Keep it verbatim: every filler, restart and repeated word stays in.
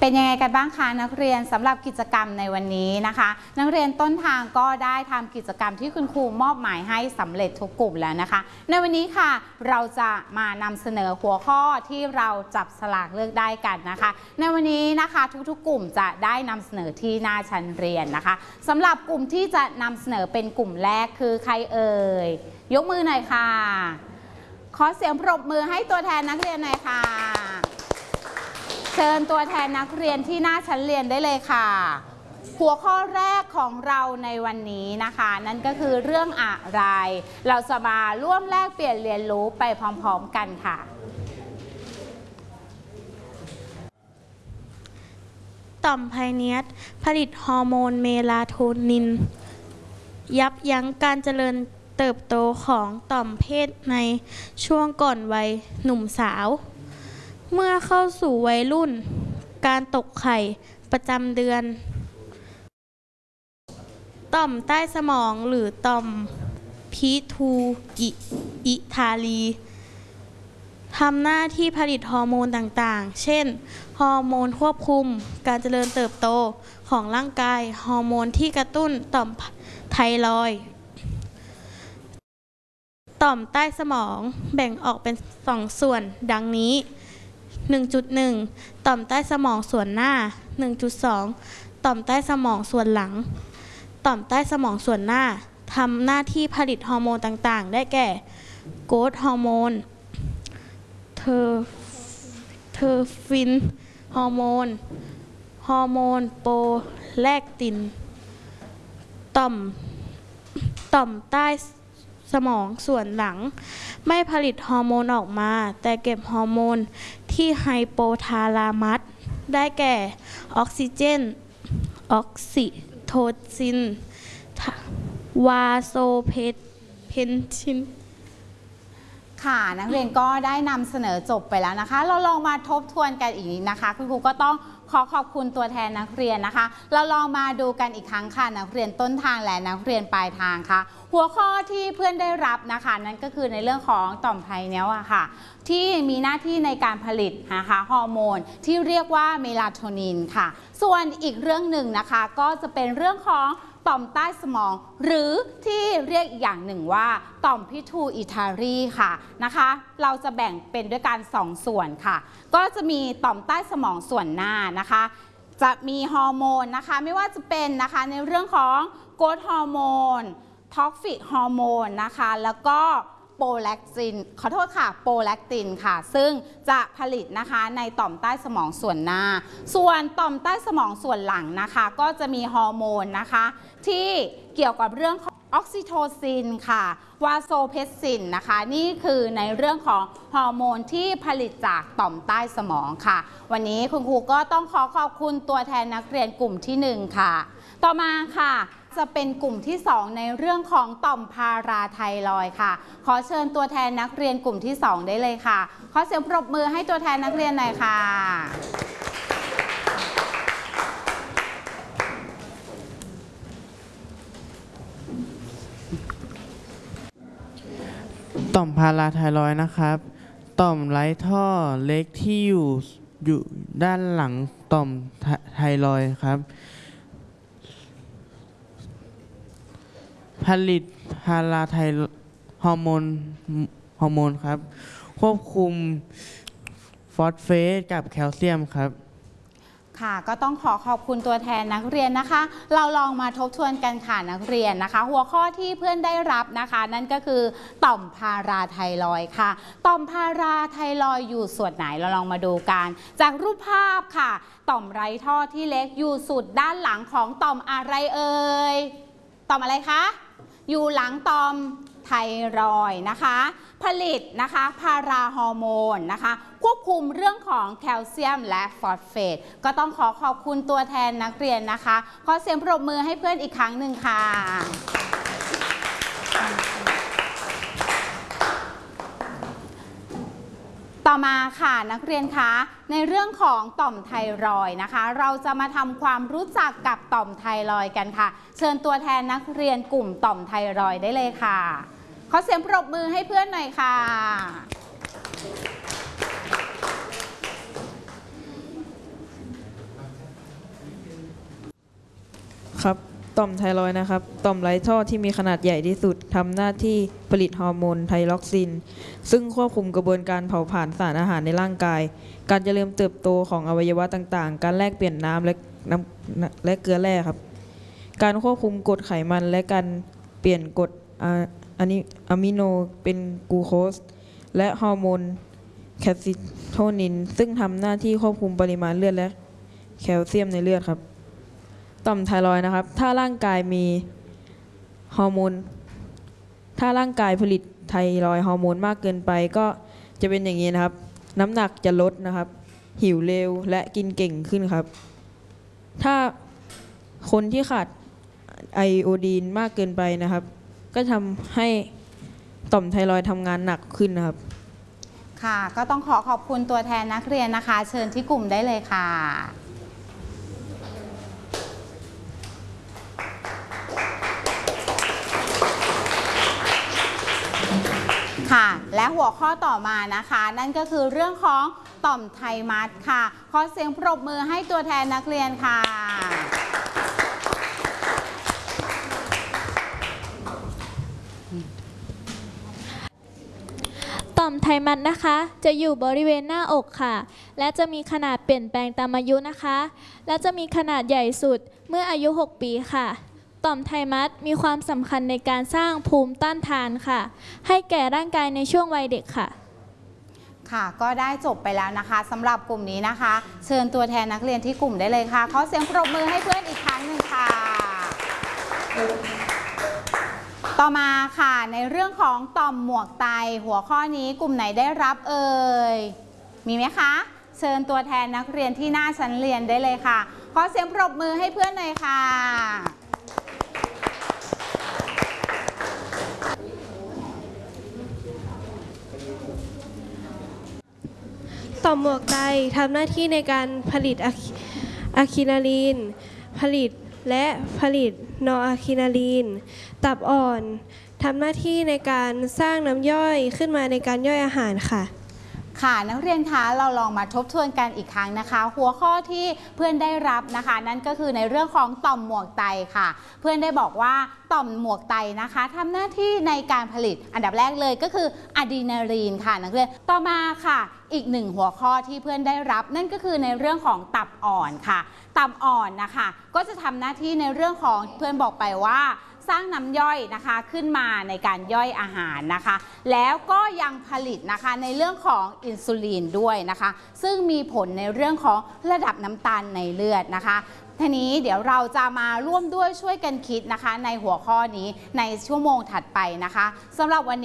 เป็นยังไงกันบ้างคะนักเรียนสำหรับกิจกรรมในวันนี้นะคะนักเรียนต้นทางก็ได้ทำกิจกรรมที่คุณครูมอบหมายให้สำเร็จทุกกลุ่มแล้วนะคะในวันนี้ค่ะเราจะมานำเสนอหัวข้อที่เราจับสลากเลือกได้กันนะคะในวันนี้นะคะทุกๆกลุ่มจะได้นำเสนอที่หน้าชั้นเรียนนะคะสำหรับกลุ่มที่จะนำเสนอเป็นกลุ่มแรกคือใครเอ่ยยกมือหน่อยค่ะขอเสียงปรบมือให้ตัวแทนนักเรียนหน่อยค่ะเชิญตัวแทนนักเรียนที่หน้าชั้นเรียนได้เลยค่ะหัวข้อแรกของเราในวันนี้นะคะนั่นก็คือเรื่องอะไรเราจะมาร่วมแลกเปลี่ยนเรียนรู้ไปพร้อมๆกันค่ะต่อมไพเนียสผลิตฮอร์โมนเมลาโทนินยับยั้งการเจริญเติบโตของต่อมเพศในช่วงก่อนวัยหนุ่มสาวเมื่อเข้าสู่วัยรุ่นการตกไข่ประจำเดือนต่อมใต้สมองหรือต่อมพิทูอิทาลีทำหน้าที่ผลิตฮอร์โมนต่างๆเช่นฮอร์โมนควบคุมการเจริญเติบโตของร่างกายฮอร์โมนที่กระตุ้นต่อมไทรอยด์ต่อมใต้สมองแบ่งออกเป็นสองส่วนดังนี้ หนึ่งจุดหนึ่ง ต่อมใต้สมองส่วนหน้า หนึ่งจุดสอง ต่อมใต้สมองส่วนหลังต่อมใต้สมองส่วนหน้าทำหน้าที่ผลิตฮอร์โมนต่างๆได้แก่โกรทฮอร์โมนเทอร์เทอร์ฟินฮอร์โมนฮอร์โมนโปรแลคตินต่อมต่อมใต้สมองส่วนหลังไม่ผลิตฮอร์โมนออกมาแต่เก็บฮอร์โมนที่ไฮโปทาลามัสได้แก่ออกซิเจนออกซิโทซินวาโซเพนชินค่ะนักเรียนก็ได้นำเสนอจบไปแล้วนะคะเราลองมาทบทวนกันอีกนิดนะคะคุณครูก็ต้องขอขอบคุณตัวแทนนักเรียนนะคะเราลองมาดูกันอีกครั้งค่ะนักเรียนต้นทางและนักเรียนปลายทางค่ะหัวข้อที่เพื่อนได้รับนะคะนั่นก็คือในเรื่องของต่อมไพเนียสอะค่ะที่มีหน้าที่ในการผลิตนะคะฮอร์โมนที่เรียกว่าเมลาโทนินค่ะส่วนอีกเรื่องหนึ่งนะคะก็จะเป็นเรื่องของต่อมใต้สมองหรือที่เรียกอีกอย่างหนึ่งว่าต่อมพิทูอิทารีค่ะนะคะเราจะแบ่งเป็นด้วยกันสองส่วนค่ะก็จะมีต่อมใต้สมองส่วนหน้านะคะจะมีฮอร์โมนนะคะไม่ว่าจะเป็นนะคะในเรื่องของโกรทฮอร์โมนท็อกฟิกฮอร์โมนนะคะแล้วก็โปรแลคตินขอโทษค่ะโปรแลคตินค่ะซึ่งจะผลิตนะคะในต่อมใต้สมองส่วนหน้าส่วนต่อมใต้สมองส่วนหลังนะคะก็จะมีฮอร์โมนนะคะที่เกี่ยวกับเรื่องของออกซิโทซินค่ะวาโซเพสซินนะคะนี่คือในเรื่องของฮอร์โมนที่ผลิตจากต่อมใต้สมองค่ะวันนี้คุณครูก็ต้องขอขอบคุณตัวแทนนักเรียนกลุ่มที่หนึ่งค่ะต่อมาค่ะจะเป็นกลุ่มที่สองในเรื่องของต่อมพาราไทรอยด์ค่ะขอเชิญตัวแทนนักเรียนกลุ่มที่สองได้เลยค่ะขอเสียงปรบมือให้ตัวแทนนักเรียนหน่อยค่ะต่อมพาราไทรอยด์นะครับต่อมไร้ท่อเล็กที่อยู่อยู่ด้านหลังต่อมไทรอยด์ครับผลิตพาราไทฮอร์โมนฮอร์โมนครับควบคุมฟอสเฟตกับแคลเซียมครับค่ะก็ต้องขอขอบคุณตัวแทนนักเรียนนะคะเราลองมาทบทวนกันค่ะนักเรียนนะคะหัวข้อที่เพื่อนได้รับนะคะนั่นก็คือต่อมพาราไทรอยด์ค่ะต่อมพาราไทรอยด์อยู่ส่วนไหนเราลองมาดูกันจากรูปภาพค่ะต่อมไร้ท่อที่เล็กอยู่สุดด้านหลังของต่อมอะไรเอ่ยต่อมอะไรคะอยู่หลังต่อมไทรอยด์นะคะผลิตนะคะพาราฮอร์โมนนะคะควบคุมเรื่องของแคลเซียมและฟอสเฟตก็ต้องขอขอบคุณตัวแทนนักเรียนนะคะขอเสียงปรบมือให้เพื่อนอีกครั้งหนึ่งค่ะต่อมาค่ะนักเรียนคะในเรื่องของต่อมไทรอยด์นะคะเราจะมาทำความรู้จักกับต่อมไทรอยด์กันค่ะเชิญตัวแทนนักเรียนกลุ่มต่อมไทรอยด์ได้เลยค่ะขอเสียงปรบมือให้เพื่อนหน่อยค่ะคครับต่อมไทรอยด์นะครับต่อมไร้ท่อที่มีขนาดใหญ่ที่สุดทำหน้าที่ผลิตฮอร์โมนไทรอกซินซึ่งควบคุมกระบวนการเผาผลาญสารอาหารในร่างกายการเจริญเติบโตของอวัยวะต่างๆการแลกเปลี่ยนน้ำและน้ำและเกลือแร่ครับการควบคุมกรดไขมันและการเปลี่ยนกรดอะมิโนเป็นกลูโคสและฮอร์โมนแคซิโทนินซึ่งทำหน้าที่ควบคุมปริมาณเลือดและแคลเซียมในเลือดครับต่อมไทรอยด์นะครับถ้าร่างกายมีฮอร์โมนถ้าร่างกายผลิตไทรอยด์ฮอร์โมนมากเกินไปก็จะเป็นอย่างนี้นะครับน้ำหนักจะลดนะครับหิวเร็วและกินเก่งขึ้นครับถ้าคนที่ขาดไอโอดีนมากเกินไปนะครับก็ทำให้ต่อมไทรอยด์ทำงานหนักขึ้นนะครับค่ะก็ต้องขอขอบคุณตัวแทนนักเรียนนะคะเชิญที่กลุ่มได้เลยค่ะค่ะและหัวข้อต่อมานะคะนั่นก็คือเรื่องของต่อมไทมัสค่ะขอเสียงปรบมือให้ตัวแทนนักเรียนค่ะต่อมไทมัสนะคะจะอยู่บริเวณหน้าอกค่ะและจะมีขนาดเปลี่ยนแปลงตามอายุนะคะและจะมีขนาดใหญ่สุดเมื่ออายุหกปีค่ะต่อมไทมัสมีความสำคัญในการสร้างภูมิต้านทานค่ะให้แก่ร่างกายในช่วงวัยเด็กค่ะค่ะก็ได้จบไปแล้วนะคะสำหรับกลุ่มนี้นะคะเชิญตัวแทนนักเรียนที่กลุ่มได้เลยค่ะขอเสียงปรบมือให้เพื่อนอีกครั้งหนึ่งค่ะต่อมาค่ะในเรื่องของต่อมหมวกไตหัวข้อนี้กลุ่มไหนได้รับเอ่ยมีไหมคะเชิญตัวแทนนักเรียนที่หน้าชั้นเรียนได้เลยค่ะขอเสียงปรบมือให้เพื่อนหน่อยค่ะต่อมหมวกไตทำหน้าที่ในการผลิตอะคินาลีนผลิตและผลิตนอร์อะคินาลีนตับอ่อนทำหน้าที่ในการสร้างน้ำย่อยขึ้นมาในการย่อยอาหารค่ะค่ะนักเรียนคะเราลองมาทบทวนกันอีกครั้งนะคะหัวข้อที่เพื่อนได้รับนะคะนั่นก็คือในเรื่องของต่อมหมวกไตค่ะเพื่อนได้บอกว่าต่อมหมวกไตนะคะทำหน้าที่ในการผลิตอันดับแรกเลยก็คืออะดรีนาลีนค่ะนักเรียนต่อมาค่ะอีกหนึ่งหัวข้อที่เพื่อนได้รับนั่นก็คือในเรื่องของตับอ่อนค่ะตับอ่อนนะคะก็จะทำหน้าที่ในเรื่องของเพื่อนบอกไปว่าสร้างน้ำย่อยนะคะขึ้นมาในการย่อยอาหารนะคะแล้วก็ยังผลิตนะคะในเรื่องของอินซูลินด้วยนะคะซึ่งมีผลในเรื่องของระดับน้ำตาลในเลือดนะคะทีนี้เดี๋ยวเราจะมาร่วมด้วยช่วยกันคิดนะคะในหัวข้อนี้ในชั่วโมงถัดไปนะคะสำหรับวันนี้